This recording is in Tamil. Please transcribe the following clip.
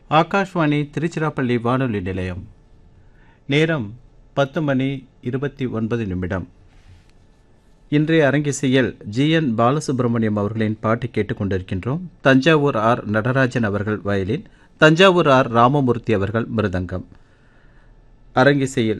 ஆகாஷ்வாணி திருச்சிராப்பள்ளி வானொலி நிலையம். நேரம் 10:29. இன்றைய அரங்கிசையில் ஜி.என். பாலசுப்ரமணியம் அவர்களின் பாட்டு கேட்டுக்கொண்டிருக்கின்றோம். தஞ்சாவூர் ஆர். நடராஜன் அவர்கள் வயலின், தஞ்சாவூர் ஆர். ராமமூர்த்தி அவர்கள் மிருதங்கம். அரங்கிசையில்